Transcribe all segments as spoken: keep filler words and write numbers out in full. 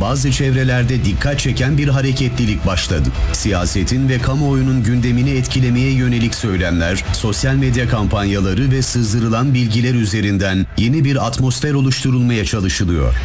bazı çevrelerde dikkat çeken bir hareketlilik başladı. Siyasetin ve kamuoyunun gündemini etkilemeye yönelik söylemler, sosyal medya kampanyaları ve sızdırılan bilgiler üzerinden yeni bir atmosfer oluşturulmaya çalışılıyor.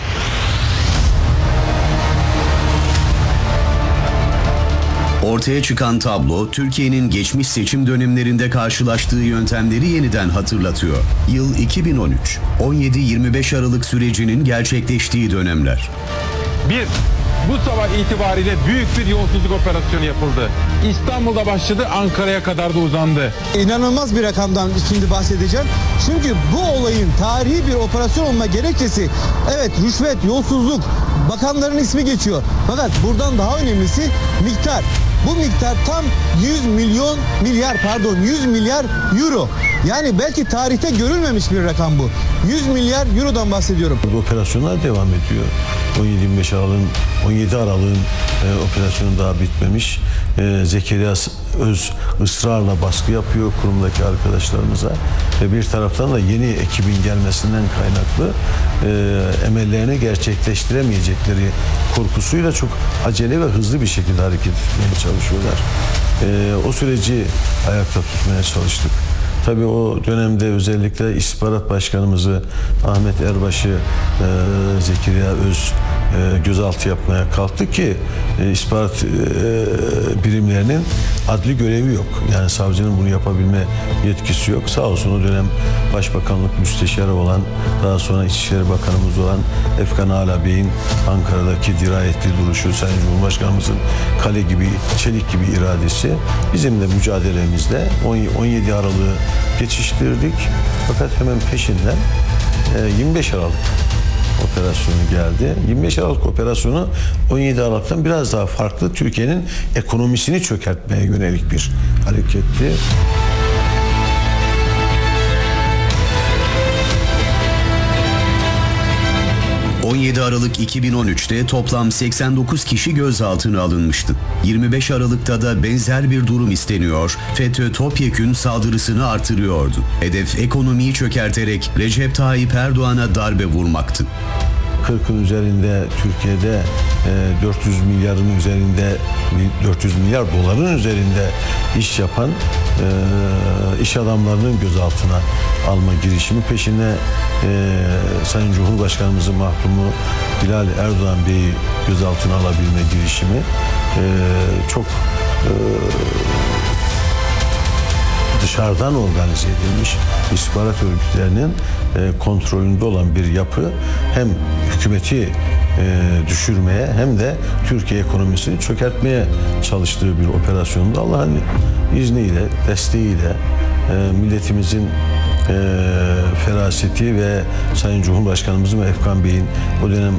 Ortaya çıkan tablo, Türkiye'nin geçmiş seçim dönemlerinde karşılaştığı yöntemleri yeniden hatırlatıyor. Yıl iki bin on üç, on yedi yirmi beş Aralık sürecinin gerçekleştiği dönemler. Bir, bu sabah itibariyle büyük bir yolsuzluk operasyonu yapıldı. İstanbul'da başladı, Ankara'ya kadar da uzandı. İnanılmaz bir rakamdan şimdi bahsedeceğim. Çünkü bu olayın tarihi bir operasyon olma gerekçesi, evet rüşvet, yolsuzluk, bakanların ismi geçiyor. Fakat buradan daha önemlisi miktar. Bu miktar tam yüz milyon milyar pardon yüz milyar euro. Yani belki tarihte görülmemiş bir rakam bu. yüz milyar eurodan bahsediyorum. Bu operasyonlar devam ediyor. on yedi yirmi beş Aralık'ın on yedi Aralık'ın e, operasyonu daha bitmemiş. E, Zekeriya Öz ısrarla baskı yapıyor kurumdaki arkadaşlarımıza ve bir taraftan da yeni ekibin gelmesinden kaynaklı e, emellerini gerçekleştiremeyecekleri korkusuyla çok acele ve hızlı bir şekilde hareket etmeye çalışıyorlar. E, o süreci ayakta tutmaya çalıştık. Tabii o dönemde özellikle istihbarat başkanımızı Ahmet Erbaş'ı e, Zekeriya Öz e, gözaltı yapmaya kalktı ki e, istihbarat e, birimlerinin adli görevi yok. Yani savcının bunu yapabilme yetkisi yok. Sağ olsun o dönem Başbakanlık Müsteşarı olan, daha sonra İçişleri Bakanımız olan Efkan Ala Bey'in Ankara'daki dirayetli duruşu, Sayın Cumhurbaşkanımızın kale gibi, çelik gibi iradesi bizim de mücadelemizle on yedi Aralık'ı geçiştirdik. Fakat hemen peşinden yirmi beş Aralık operasyonu geldi. yirmi beş Aralık operasyonu on yedi Aralık'tan biraz daha farklı. Türkiye'nin ekonomisini çökertmeye yönelik bir hareketti. on yedi Aralık iki bin on üç'te toplam seksen dokuz kişi gözaltına alınmıştı. yirmi beş Aralık'ta da benzer bir durum isteniyor, FETÖ topyekün saldırısını artırıyordu. Hedef ekonomiyi çökerterek Recep Tayyip Erdoğan'a darbe vurmaktı. kırkın üzerinde Türkiye'de e, dört yüz milyarın üzerinde dört yüz milyar doların üzerinde iş yapan e, iş adamlarının gözaltına alma girişimi, peşine e, Sayın Cumhurbaşkanımızın mahkumu Bilal Erdoğan Bey'i gözaltına alabilme girişimi e, çok e, dışarıdan organize edilmiş istihbarat örgütlerinin e, kontrolünde olan bir yapı hem hükümeti e, düşürmeye hem de Türkiye ekonomisini çökertmeye çalıştığı bir operasyonda Allah'ın izniyle, desteğiyle e, milletimizin e, feraseti ve Sayın Cumhurbaşkanımızın ve Efkan Bey'in, o dönem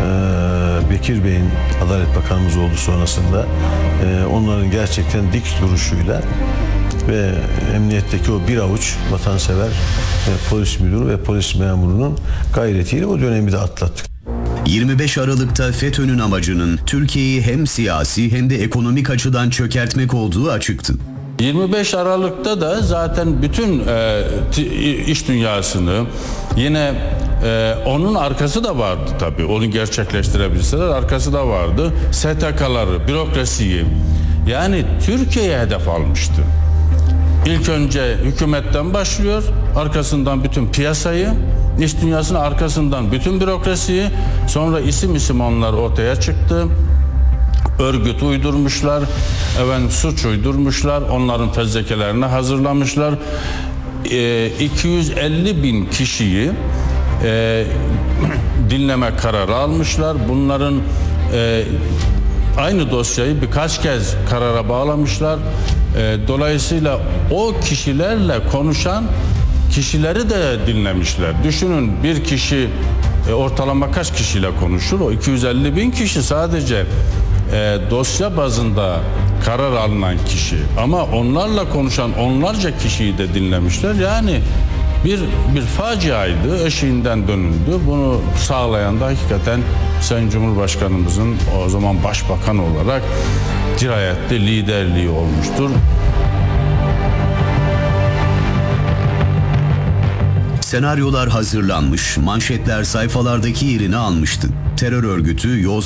e, Bekir Bey'in Adalet Bakanımız oldu sonrasında, e, onların gerçekten dik duruşuyla ve emniyetteki o bir avuç vatansever e, polis müdürü ve polis memurunun gayretiyle o dönemi de atlattık. yirmi beş Aralık'ta FETÖ'nün amacının Türkiye'yi hem siyasi hem de ekonomik açıdan çökertmek olduğu açıktı. yirmi beş Aralık'ta da zaten bütün e, iş dünyasını, yine e, onun arkası da vardı tabii. Onu gerçekleştirebilseler arkası da vardı. S T K'ları, bürokrasiyi, yani Türkiye'ye hedef almıştı. İlk önce hükümetten başlıyor, arkasından bütün piyasayı, iş dünyasının arkasından bütün bürokrasiyi, sonra isim isim onlar ortaya çıktı. Örgüt uydurmuşlar, efendim, suç uydurmuşlar, onların fezlekelerini hazırlamışlar. E, iki yüz elli bin kişiyi e, dinleme kararı almışlar. Bunların e, aynı dosyayı birkaç kez karara bağlamışlar. E, dolayısıyla o kişilerle konuşan kişileri de dinlemişler. Düşünün, bir kişi e, ortalama kaç kişiyle konuşur? O iki yüz elli bin kişi sadece e, dosya bazında karar alınan kişi. Ama onlarla konuşan onlarca kişiyi de dinlemişler. Yani bir bir faciaydı, eşiğinden dönüldü. Bunu sağlayan da hakikaten Sayın Cumhurbaşkanımızın o zaman başbakan olarak dirayetli liderliği olmuştur. Senaryolar hazırlanmış, manşetler sayfalardaki yerini almıştı. Terör örgütü yoz